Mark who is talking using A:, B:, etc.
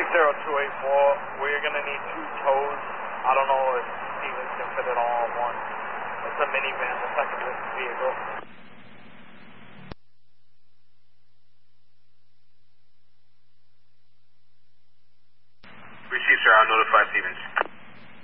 A: 260-284, we're going to need 2 tows. I don't know if Stevens can fit it all on one. It's a minivan, the second vehicle.
B: Received, sir. I'll notify Stevens.